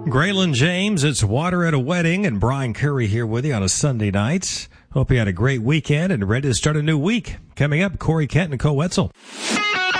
Graylin James, it's Water at a Wedding, and Brian Curry here with you on a Sunday night. Hope you had a great weekend and ready to start a new week. Coming up, Corey Kent and Cole Wetzel.